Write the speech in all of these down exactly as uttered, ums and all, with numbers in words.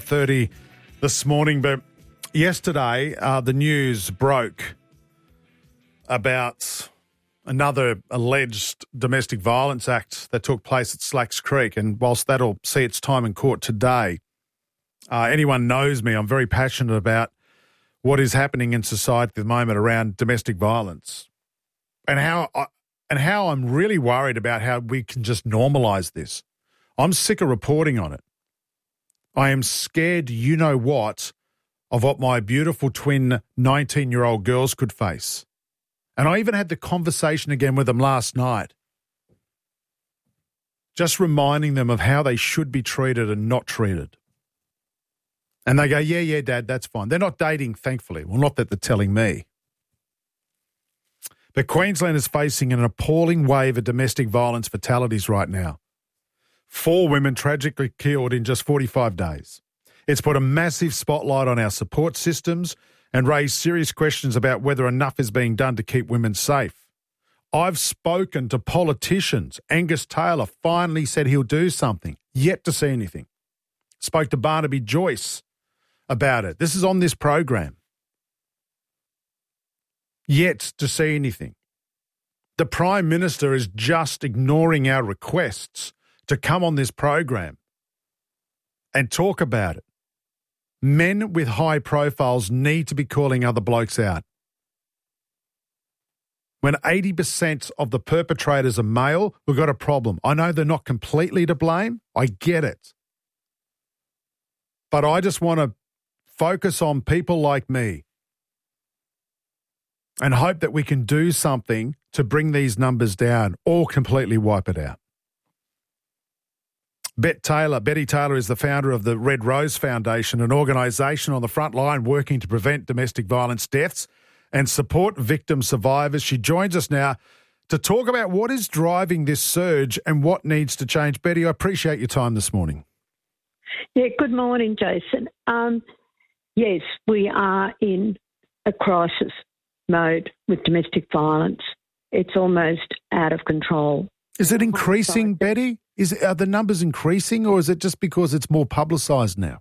thirty this morning, but yesterday uh, the news broke about another alleged domestic violence act that took place at Slacks Creek, and whilst that'll see its time in court today, uh, anyone knows me, I'm very passionate about what is happening in society at the moment around domestic violence and how I, and how I'm really worried about how we can just normalise this. I'm sick of reporting on it. I am scared, you know what, of what my beautiful twin nineteen-year-old girls could face. And I even had the conversation again with them last night, just reminding them of how they should be treated and not treated. And they go, yeah, yeah, Dad, that's fine. They're not dating, thankfully. Well, not that they're telling me. But Queensland is facing an appalling wave of domestic violence fatalities right now. Four women tragically killed in just forty-five days. It's put a massive spotlight on our support systems and raised serious questions about whether enough is being done to keep women safe. I've spoken to politicians. Angus Taylor finally said he'll do something. Yet to see anything. Spoke to Barnaby Joyce about it. This is on this program. Yet to see anything. The Prime Minister is just ignoring our requests to come on this program and talk about it. Men with high profiles need to be calling other blokes out. When eighty percent of the perpetrators are male, we've got a problem. I know they're not completely to blame. I get it. But I just want to focus on people like me and hope that we can do something to bring these numbers down or completely wipe it out. Bet Taylor, Betty Taylor is the founder of the Red Rose Foundation, an organisation on the front line working to prevent domestic violence deaths and support victim survivors. She joins us now to talk about what is driving this surge and what needs to change. Betty, I appreciate your time this morning. Yeah, good morning, Jason. Um, yes, we are in a crisis mode with domestic violence. It's almost out of control. Is it increasing, Betty? Is Are the numbers increasing, or is it just because it's more publicised now?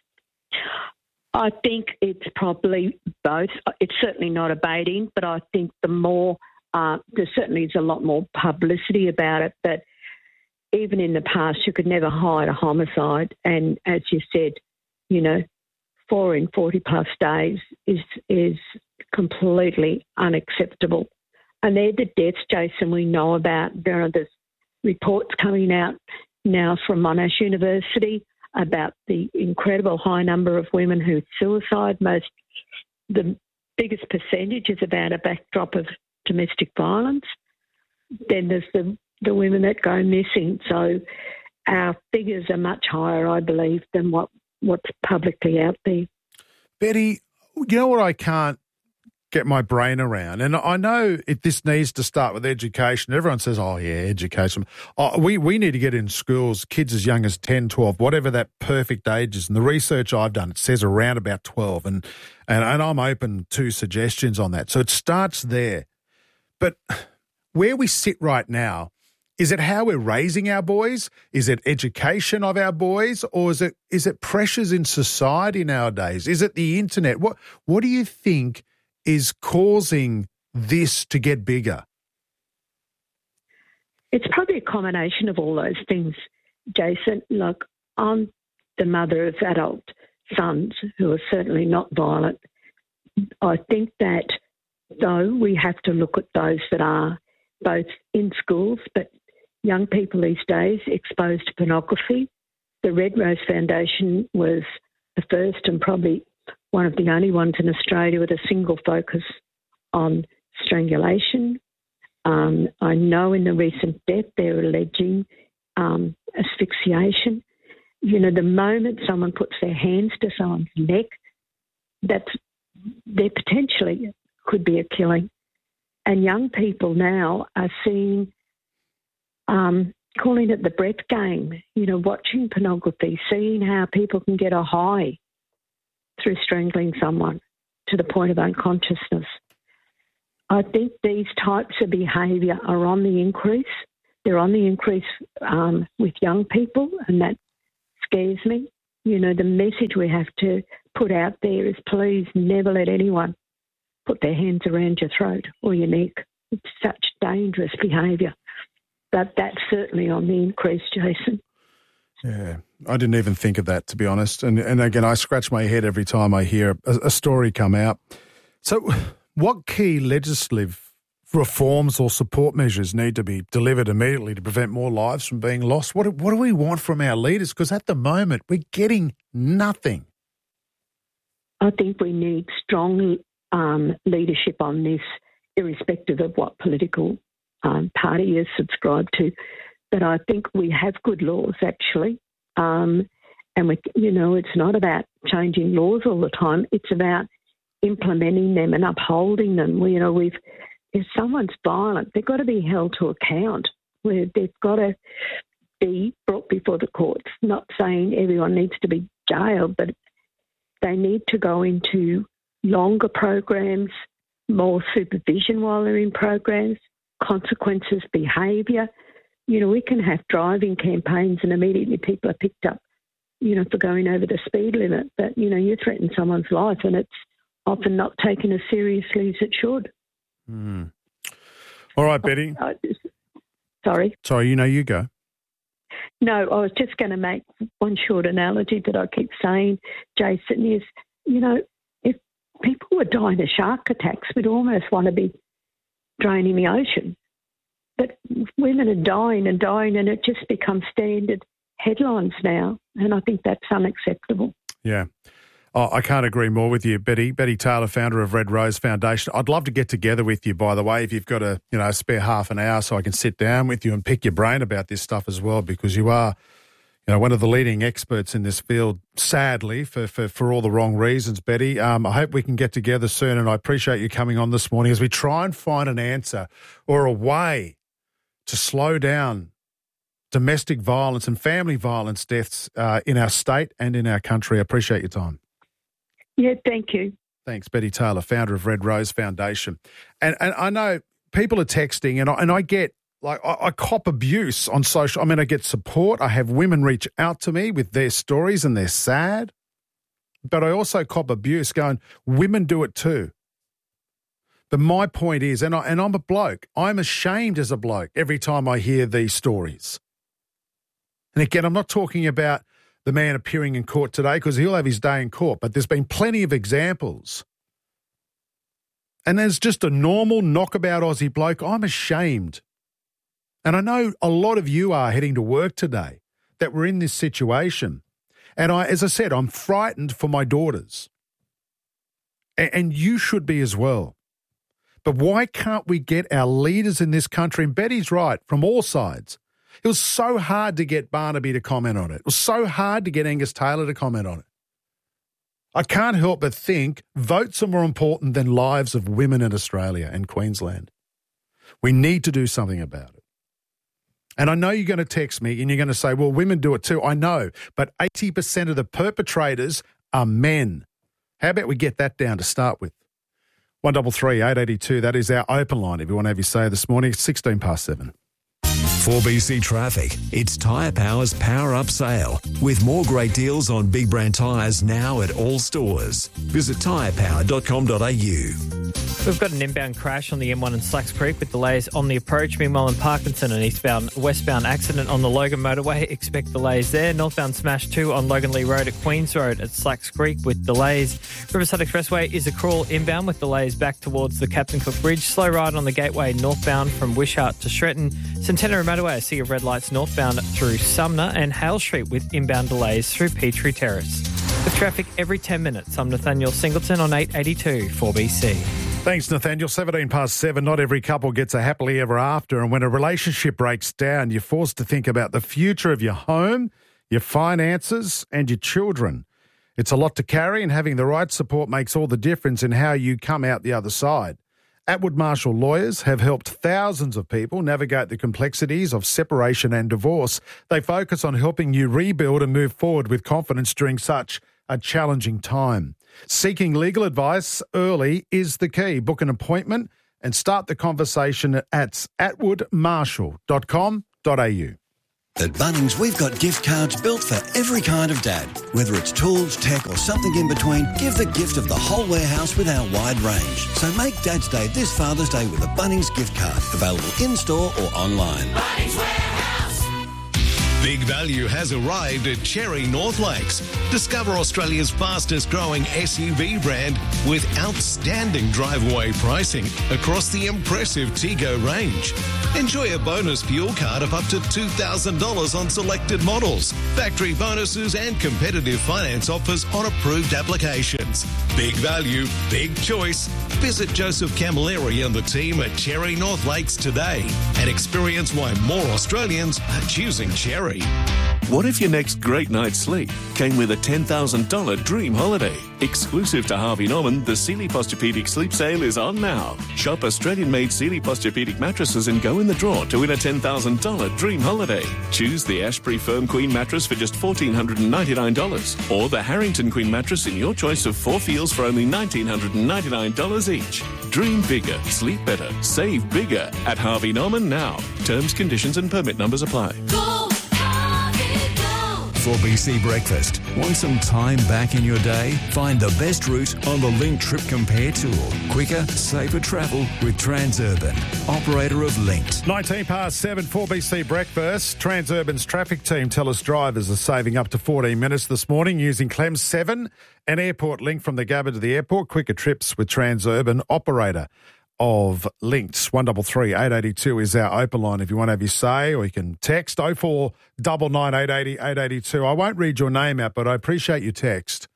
I think it's probably both. It's certainly not abating, but I think the more, uh, there certainly is a lot more publicity about it, but even in the past, you could never hide a homicide. And as you said, you know, four in forty plus days is is completely unacceptable. And they're the deaths, Jason, we know about. There are the reports coming out now from Monash University about the incredible high number of women who suicide. Most, the biggest percentage is about a backdrop of domestic violence. Then there's the, the women that go missing. So our figures are much higher, I believe, than what, what's publicly out there. Betty, you know what I can't get my brain around, and I know it, this needs to start with education. Everyone says, oh, yeah, education. Oh, we, we need to get in schools, kids as young as ten, twelve, whatever that perfect age is. And the research I've done, it says around about twelve, and, and, and I'm open to suggestions on that. So it starts there. But where we sit right now, is it how we're raising our boys? Is it education of our boys? Or is it is it pressures in society nowadays? Is it the internet? What What do you think is causing this to get bigger? It's probably a combination of all those things, Jason. Look, I'm the mother of adult sons who are certainly not violent. I think that, though, we have to look at those that are both in schools, but young people these days exposed to pornography. The Red Rose Foundation was the first and probably one of the only ones in Australia with a single focus on strangulation. Um, I know in the recent death they're alleging um, asphyxiation. You know, the moment someone puts their hands to someone's neck, that's, there potentially could be a killing. And young people now are seeing, um, calling it the breath game, you know, watching pornography, seeing how people can get a high through strangling someone to the point of unconsciousness. I think these types of behaviour are on the increase. They're on the increase um, with young people, and that scares me. You know, the message we have to put out there is please never let anyone put their hands around your throat or your neck. It's such dangerous behaviour. But that's certainly on the increase, Jason. Yeah, I didn't even think of that, to be honest. And and again, I scratch my head every time I hear a, a story come out. So what key legislative reforms or support measures need to be delivered immediately to prevent more lives from being lost? What, what do we want from our leaders? Because at the moment, we're getting nothing. I think we need strong um, leadership on this, irrespective of what political um, party is subscribed to. But I think we have good laws, actually. Um, and, we, you know, it's not about changing laws all the time. It's about implementing them and upholding them. We, you know, we've if someone's violent, they've got to be held to account. Where they've got to be brought before the courts. Not saying everyone needs to be jailed, but they need to go into longer programs, more supervision while they're in programs, consequences, behaviour. You know, we can have driving campaigns and immediately people are picked up, you know, for going over the speed limit. But, you know, you threaten someone's life and it's often not taken as seriously as it should. Mm. All right, Betty. Oh, sorry. Sorry, you know, you go. No, I was just going to make one short analogy that I keep saying, Jason, is, you know, if people were dying of shark attacks, we'd almost want to be draining the ocean. But women are dying and dying, and it just becomes standard headlines now, and I think that's unacceptable. Yeah. Oh, I can't agree more with you, Betty. Betty Taylor, founder of Red Rose Foundation. I'd love to get together with you, by the way, if you've got a you know spare half an hour so I can sit down with you and pick your brain about this stuff as well, because you are you know, one of the leading experts in this field, sadly, for, for, for all the wrong reasons, Betty. Um, I hope we can get together soon, and I appreciate you coming on this morning as we try and find an answer or a way to slow down domestic violence and family violence deaths uh, in our state and in our country. I appreciate your time. Yeah, thank you. Thanks, Betty Taylor, founder of Red Rose Foundation. And and I know people are texting, and I, and I get, like, I, I cop abuse on social. I mean, I get support. I have women reach out to me with their stories and they're sad. But I also cop abuse going, women do it too. But my point is, and, I, and I'm a bloke, I'm ashamed as a bloke every time I hear these stories. And again, I'm not talking about the man appearing in court today, because he'll have his day in court, but there's been plenty of examples. And there's just a normal knockabout Aussie bloke. I'm ashamed. And I know a lot of you are heading to work today that we're in this situation. And I, as I said, I'm frightened for my daughters. And, and you should be as well. But why can't we get our leaders in this country, and Betty's right, from all sides? It was so hard to get Barnaby to comment on it. It was so hard to get Angus Taylor to comment on it. I can't help but think votes are more important than lives of women in Australia and Queensland. We need to do something about it. And I know you're going to text me and you're going to say, well, women do it too. I know, but eighty percent of the perpetrators are men. How about we get that down to start with? one double three eight eight two, that is our open line if you want to have your say this morning. It's sixteen past seven. four B C Traffic. It's Tyre Power's Power Up Sale, with more great deals on big brand tyres now at all stores. Visit tyre power dot com dot a u. We've got an inbound crash on the M one in Slacks Creek with delays on the approach. Meanwhile, in Parkinson, an eastbound, westbound accident on the Logan motorway. Expect delays there. Northbound smash two on Logan Lee Road at Queens Road at Slacks Creek with delays. Riverside Expressway is a crawl inbound with delays back towards the Captain Cook Bridge. Slow ride on the Gateway northbound from Wishart to Stretton. Centenary motorway, a sea of red lights northbound through Sumner, and Hale Street with inbound delays through Petrie Terrace. With traffic every ten minutes, I'm Nathaniel Singleton on eight eighty-two four B C. Thanks, Nathaniel. seventeen past seven. Not every couple gets a happily ever after. And when a relationship breaks down, you're forced to think about the future of your home, your finances, and your children. It's a lot to carry, and having the right support makes all the difference in how you come out the other side. Atwood Marshall lawyers have helped thousands of people navigate the complexities of separation and divorce. They focus on helping you rebuild and move forward with confidence during such a challenging time. Seeking legal advice early is the key. Book an appointment and start the conversation at atwood marshall dot com dot a u. At Bunnings, we've got gift cards built for every kind of dad. Whether it's tools, tech or something in between, give the gift of the whole warehouse with our wide range. So make Dad's Day this Father's Day with a Bunnings gift card. Available in-store or online. Bunnings Warehouse. Big value has arrived at Cherry North Lakes. Discover Australia's fastest growing S U V brand with outstanding drive-away pricing across the impressive Tego range. Enjoy a bonus fuel card of up to two thousand dollars on selected models, factory bonuses and competitive finance offers on approved applications. Big value, big choice. Visit Joseph Camilleri and the team at Cherry North Lakes today and experience why more Australians are choosing Cherry. What if your next great night's sleep came with a ten thousand dollars dream holiday? Exclusive to Harvey Norman, the Sealy Posturepedic Sleep Sale is on now. Shop Australian-made Sealy Posturepedic mattresses and go in the draw to win a ten thousand dollars dream holiday. Choose the Ashbury Firm Queen mattress for just one thousand four hundred ninety-nine dollars or the Harrington Queen mattress in your choice of four feels for only one thousand nine hundred ninety-nine dollars each. Dream bigger, sleep better, save bigger at Harvey Norman now. Terms, conditions and permit numbers apply. Go, Harvey, go. four B C Breakfast. Want some time back in your day? Find the best route on the Link Trip Compare tool. Quicker, safer travel with Transurban, operator of Linked. nineteen past seven, four B C Breakfast. Transurban's traffic team tell us drivers are saving up to fourteen minutes this morning using Clem seven, an airport link from the Gabba to the airport. Quicker trips with Transurban, operator of Linked. one three three, eight eight two is our open line if you want to have your say, or you can text oh four nine nine, eight eight zero, eight eight two. I won't read your name out, but I appreciate your text.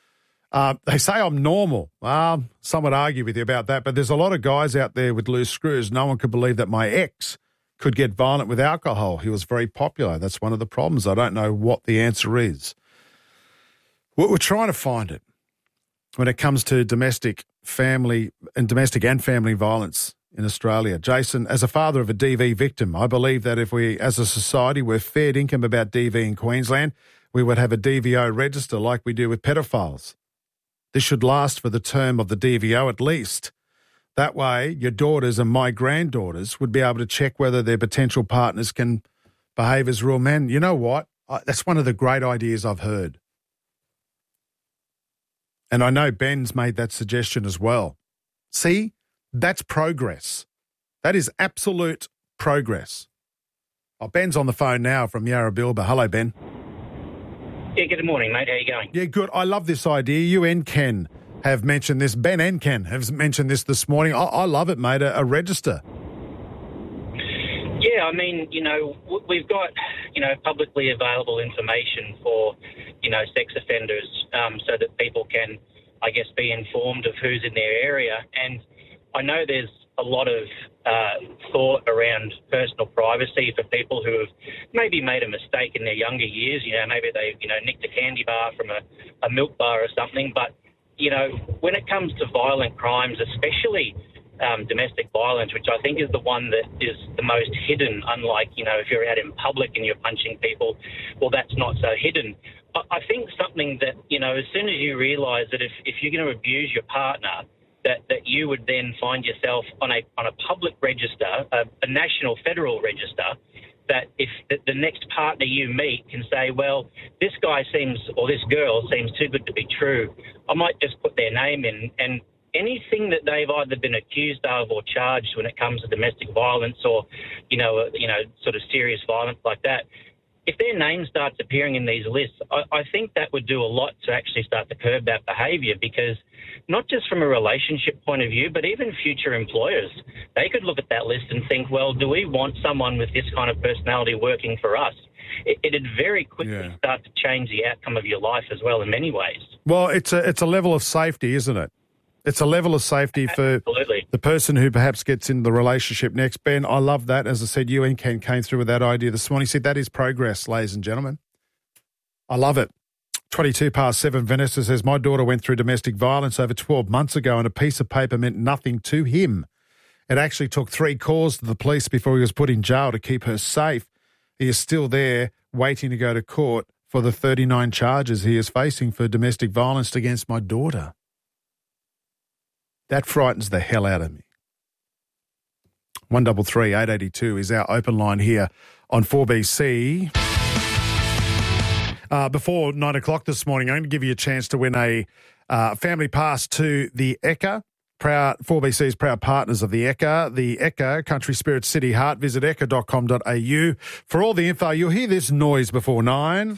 Uh, they say I'm normal. Um, some would argue with you about that, but there's a lot of guys out there with loose screws. No one could believe that my ex could get violent with alcohol. He was very popular. That's one of the problems. I don't know what the answer is. We're, we're trying to find it when it comes to domestic family and domestic and family violence in Australia. Jason, as a father of a D V victim, I believe that if we, as a society, were fair income about D V in Queensland, we would have a D V O register like we do with pedophiles. This should last for the term of the D V O at least. That way, your daughters and my granddaughters would be able to check whether their potential partners can behave as real men. You know what? That's one of the great ideas I've heard. And I know Ben's made that suggestion as well. See, that's progress. That is absolute progress. Oh, Ben's on the phone now from Yarrabilba. Hello, Ben. Yeah, good morning, mate. How you going? Yeah, good. I love this idea. You and Ken have mentioned this. Ben and Ken have mentioned this this morning. I, I love it, mate, a, a register. Yeah, I mean, you know, we've got, you know, publicly available information for, you know, sex offenders um, so that people can, I guess, be informed of who's in their area. And I know there's a lot of uh, thought around personal privacy for people who have maybe made a mistake in their younger years. You know, maybe they, you know, nicked a candy bar from a, a milk bar or something. But, you know, when it comes to violent crimes, especially Um, domestic violence, which I think is the one that is the most hidden, unlike, you know, if you're out in public and you're punching people, well, that's not so hidden. But I think something that, you know, as soon as you realise that if, if you're going to abuse your partner, that, that you would then find yourself on a on a public register, a, a national federal register, that if the, the next partner you meet can say, well, this guy seems, or this girl seems too good to be true, I might just put their name in, and anything that they've either been accused of or charged when it comes to domestic violence or, you know, uh, you know, sort of serious violence like that, if their name starts appearing in these lists, I, I think that would do a lot to actually start to curb that behaviour, because not just from a relationship point of view, but even future employers, they could look at that list and think, well, do we want someone with this kind of personality working for us? It, it'd very quickly yeah. start to change the outcome of your life as well in many ways. Well, it's a, it's a level of safety, isn't it? It's a level of safety for Absolutely. the person who perhaps gets into the relationship next. Ben, I love that. As I said, you and Ken came through with that idea this morning. He said that is progress, ladies and gentlemen. I love it. twenty-two past seven, Vanessa says, my daughter went through domestic violence over twelve months ago and a piece of paper meant nothing to him. It actually took three calls to the police before he was put in jail to keep her safe. He is still there waiting to go to court for the thirty-nine charges he is facing for domestic violence against my daughter. That frightens the hell out of me. one three three, eight eight two is our open line here on four B C. Uh, before nine o'clock this morning, I'm going to give you a chance to win a uh, family pass to the Ekka. Proud, four B C's proud partners of the Ekka. The Ekka, Country Spirit City Heart. Visit ekka dot com dot a u for all the info. You'll hear this noise before nine.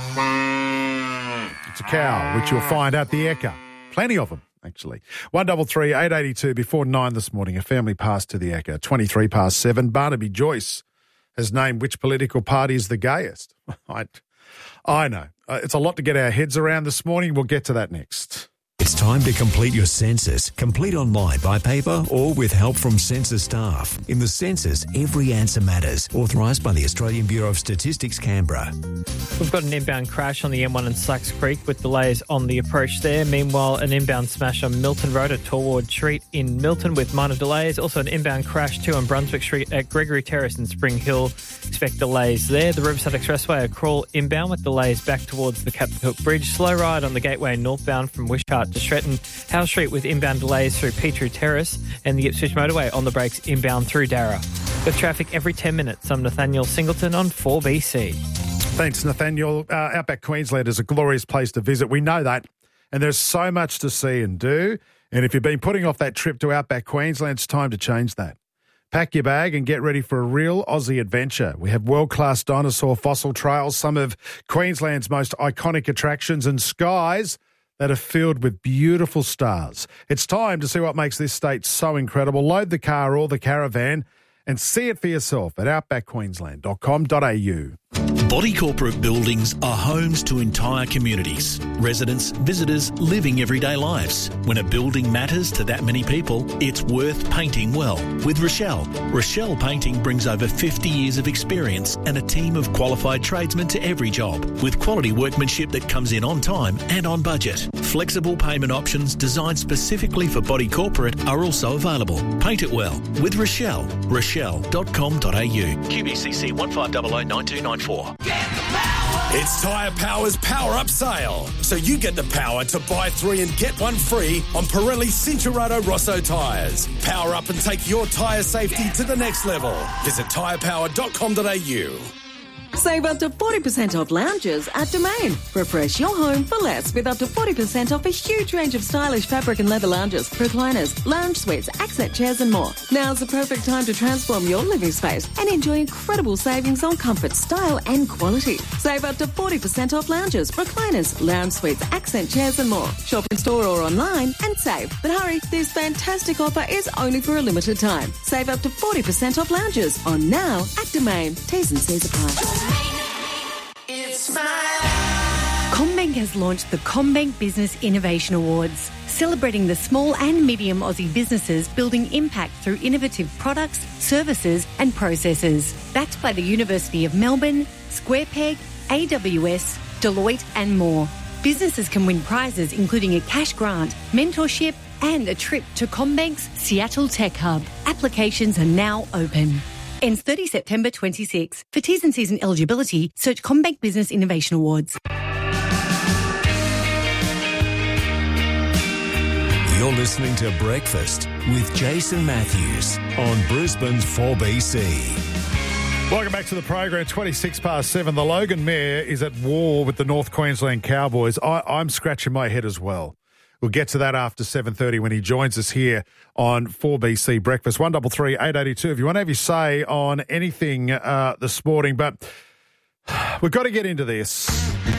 It's a cow, which you'll find at the Ekka. Plenty of them, actually. one double three eight eighty two before nine this morning. A family pass to the Ekka. twenty-three past seven. Barnaby Joyce has named which political party is the gayest. I, I know. Uh, it's a lot to get our heads around this morning. We'll get to that next. It's time to complete your census. Complete online, by paper, or with help from census staff. In the census, every answer matters. Authorised by the Australian Bureau of Statistics, Canberra. We've got an inbound crash on the M one in Slacks Creek with delays on the approach there. Meanwhile, an inbound smash on Milton Road at Torwood Street in Milton with minor delays. Also an inbound crash too on Brunswick Street at Gregory Terrace in Spring Hill. Expect delays there. The Riverside Expressway, a crawl inbound with delays back towards the Captain Cook Bridge. Slow ride on the Gateway northbound from Wishart to Stretton. Howe Street with inbound delays through Petrie Terrace, and the Ipswich Motorway on the brakes inbound through Darra. With traffic every ten minutes, I'm Nathaniel Singleton on four B C. Thanks, Nathaniel. Uh, Outback Queensland is a glorious place to visit. We know that. And there's so much to see and do. And if you've been putting off that trip to Outback Queensland, it's time to change that. Pack your bag and get ready for a real Aussie adventure. We have world-class dinosaur fossil trails, some of Queensland's most iconic attractions, and skies that are filled with beautiful stars. It's time to see what makes this state so incredible. Load the car or the caravan and see it for yourself at outback queensland dot com dot a u. Body Corporate buildings are homes to entire communities. Residents, visitors, living everyday lives. When a building matters to that many people, it's worth painting well. With Rochelle. Rochelle Painting brings over fifty years of experience and a team of qualified tradesmen to every job, with quality workmanship that comes in on time and on budget. Flexible payment options designed specifically for Body Corporate are also available. Paint it well with Rochelle. rochelle dot com dot a u. Q B C C one five zero zero nine two nine four. It's Tyre Power's Power Up Sale. So you get the power to buy three and get one free on Pirelli Cincherato Rosso tyres. Power up and take your tyre safety to the next level. Visit tyre power dot com dot a u. Save up to forty percent off lounges at Domain. Refresh your home for less with up to forty percent off a huge range of stylish fabric and leather lounges, recliners, lounge suites, accent chairs and more. Now's the perfect time to transform your living space and enjoy incredible savings on comfort, style and quality. Save up to forty percent off lounges, recliners, lounge suites, accent chairs and more. Shop in store or online and save. But hurry, this fantastic offer is only for a limited time. Save up to forty percent off lounges on now at Domain. T's and C's apply. It's my CommBank has launched the CommBank Business Innovation Awards, celebrating the small and medium Aussie businesses building impact through innovative products, services and processes. Backed by the University of Melbourne, SquarePeg, A W S, Deloitte and more. Businesses can win prizes including a cash grant, mentorship and a trip to CommBank's Seattle Tech Hub. Applications are now open. Ends thirtieth September twenty-six. For T's and C's and eligibility, search CommBank Business Innovation Awards. You're listening to Breakfast with Jason Matthews on Brisbane's four B C. Welcome back to the program. twenty-six past seven. The Logan Mayor is at war with the North Queensland Cowboys. I, I'm scratching my head as well. We'll get to that after seven thirty when he joins us here on four B C Breakfast. one double three eight eight two if you want to have your say on anything uh, this morning. But we've got to get into this.